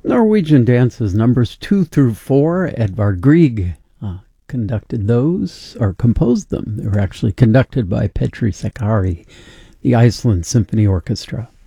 Norwegian dances numbers 2 through 4. Edvard Grieg conducted those, or composed them. They were actually conducted by Petri Sakari, the Iceland Symphony Orchestra.